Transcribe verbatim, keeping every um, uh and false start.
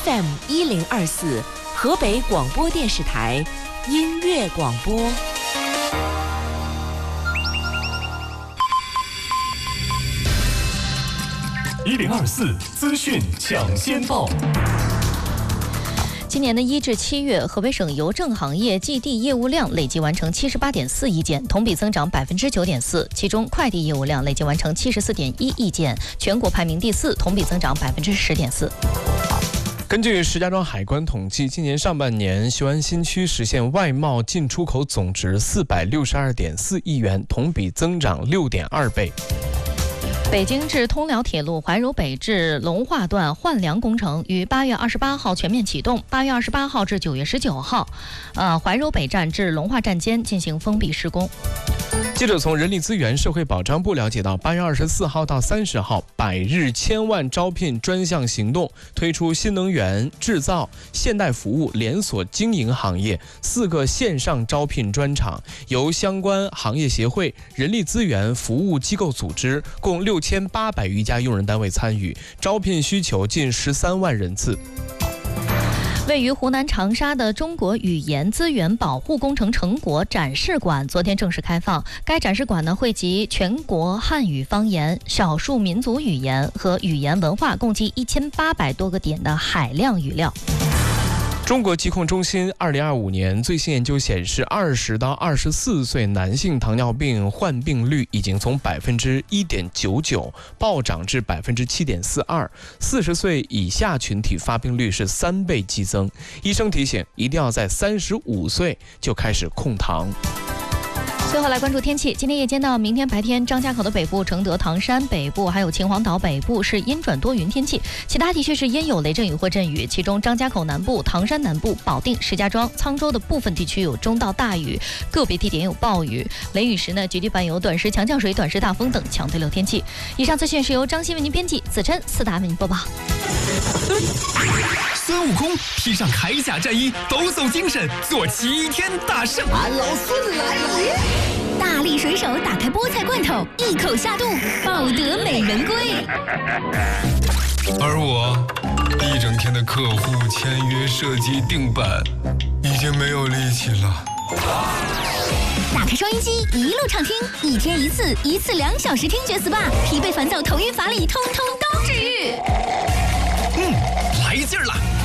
F M 一零二四，河北广播电视台音乐广播。 一零二四资讯抢先报。 今年的一至七月，河北省邮政行业寄递业务量累计完成七十八点四亿件，同比增长百分之九点四。其中，快递业务量累计完成七十四点一亿件，全国排名第四，同比增长百分之十点四。 根据石家庄海关统计，今年上半年雄安新区实现外贸进出口总值四百六十二点四亿元，同比增长六点二倍。 北京至通辽铁路怀柔北至龙化段换梁工程于八月二十八号全面启动，八月二十八号至九月十九号，呃，怀柔北站至龙化站间进行封闭施工。 记者从人力资源社会保障部了解到，八月二十四号到三十号，百日千万招聘专项行动推出新能源、制造、现代服务连锁经营行业四个线上招聘专场，由相关行业协会、人力资源服务机构组织，共六千八百余家用人单位参与，招聘需求近十三万人次。 位于湖南长沙的中国语言资源保护工程成果展示馆昨天正式开放。该展示馆呢，汇集全国汉语方言、少数民族语言和语言文化共计一千八百多个点的海量语料。 中国疾控中心二零二五年最新研究显示，二十到二十四岁男性糖尿病患病率已经从百分之一点九九暴涨至百分之七点四二，四十岁以下群体发病率是三倍激增。医生提醒，一定要在三十五岁就开始控糖。 最后来关注天气，今天夜间到明天白天，张家口的北部、承德、唐山北部还有秦皇岛北部是阴转多云天气，其他地区是阴有雷阵雨或阵雨，其中张家口南部、唐山南部、保定、石家庄、沧州的部分地区有中到大雨，个别地点有暴雨，雷雨时呢局地伴有短时强降水、短时大风等强对流天气。以上资讯是由张欣为您编辑，子琛、四达为您播报。 孙悟空披上铠甲战衣，抖擞精神，做齐天大圣。 俺老孙来了！ 大力水手打开菠菜罐头，一口下肚，抱得美人归。 而我一整天的客户签约、设计、定版，已经没有力气了。 打开收音机，一路畅听，一天一次，一次两小时听觉 S P A， 疲惫烦躁、头晕乏力，通通都治愈。 嗯，来劲儿了！